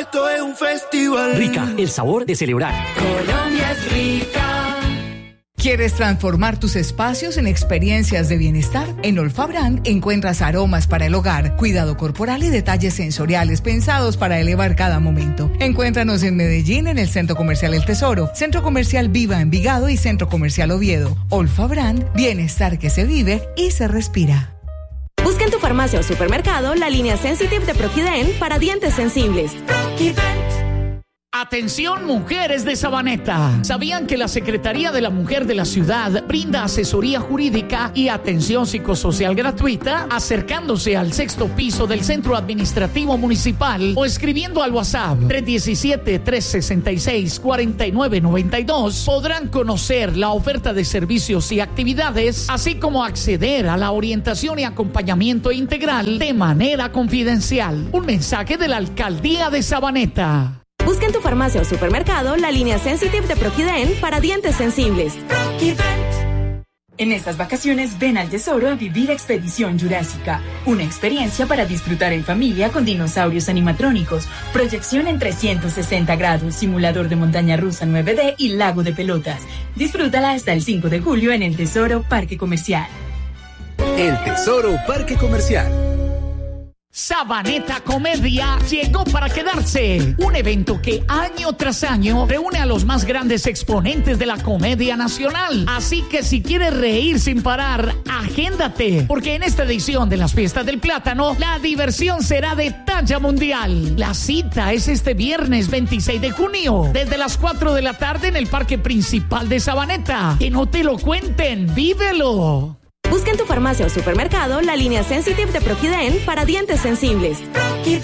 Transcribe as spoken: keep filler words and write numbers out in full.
esto es un festival. Rica, el sabor de celebrar. Colombia es rica. ¿Quieres transformar tus espacios en experiencias de bienestar? En Olfabrand encuentras aromas para el hogar, cuidado corporal y detalles sensoriales pensados para elevar cada momento. Encuéntranos en Medellín en el Centro Comercial El Tesoro, Centro Comercial Viva Envigado y Centro Comercial Oviedo. Olfabrand, bienestar que se vive y se respira. Busca en tu farmacia o supermercado la línea Sensitive de Proquiden para dientes sensibles. Proquiden. Atención, mujeres de Sabaneta. ¿Sabían que la Secretaría de la Mujer de la ciudad brinda asesoría jurídica y atención psicosocial gratuita? Acercándose al sexto piso del Centro Administrativo Municipal o escribiendo al WhatsApp tres uno siete, tres seis seis, cuatro nueve nueve dos podrán conocer la oferta de servicios y actividades, así como acceder a la orientación y acompañamiento integral de manera confidencial. Un mensaje de la Alcaldía de Sabaneta. Busca en tu farmacia o supermercado la línea Sensitive de Proquiden para dientes sensibles. Proquiden. En estas vacaciones ven al Tesoro a vivir Expedición Jurásica, una experiencia para disfrutar en familia con dinosaurios animatrónicos, proyección en trescientos sesenta grados, simulador de montaña rusa nueve D y lago de pelotas. Disfrútala hasta el cinco de julio en el Tesoro Parque Comercial. El Tesoro Parque Comercial. Sabaneta Comedia llegó para quedarse. Un evento que año tras año reúne a los más grandes exponentes de la comedia nacional. Así que si quieres reír sin parar, agéndate, porque en esta edición de las Fiestas del Plátano, la diversión será de talla mundial. La cita es este viernes veintiséis de junio, desde las cuatro de la tarde en el Parque Principal de Sabaneta. Que no te lo cuenten, vívelo. Busca en tu farmacia o supermercado la línea Sensitive de Proquiden para dientes sensibles.